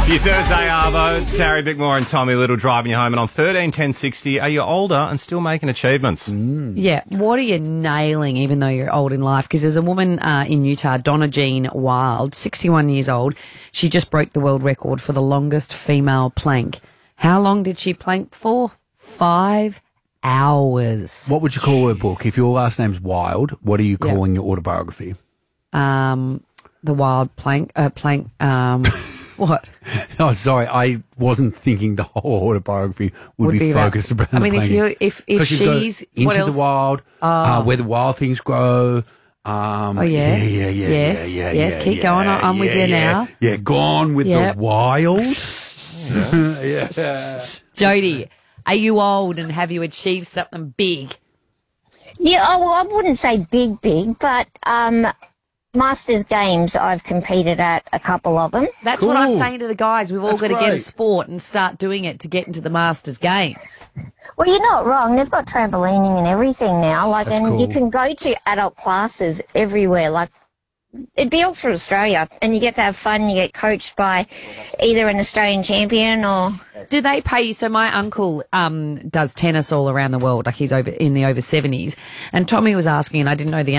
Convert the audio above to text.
Your Thursday Arvo, it's Carrie Bickmore and Tommy Little driving you home. And on 131060, are you older and still making achievements? Yeah. What are you nailing even though you're old in life? Because there's a woman in Utah, Donna Jean Wild, 61 years old. She just broke the world record for the longest female plank. How long did she plank for? 5 hours. What would you call her book? If your last name's Wild, what are you calling your autobiography? The Wild Plank. What? Oh, sorry, I wasn't thinking the whole autobiography would be focused around. I mean, the planking. if she's Into what else? the wild, where the wild things grow. Yes. Keep going. I'm with you now. Yeah, gone with the wild. Jody, are you old and have you achieved something big? Yeah, well, I wouldn't say big, but Masters Games, I've competed at a couple of them. That's what I'm saying to the guys. We've all got to get a sport and start doing it to get into the Masters Games. Well, you're not wrong. They've got trampolining and everything now. Cool. You can go to adult classes everywhere. Like, it'd be all through Australia, and you get to have fun. You get coached by either an Australian champion or... Do they pay you? So my uncle does tennis all around the world. Like he's in the over 70s. And Tommy was asking, and I didn't know the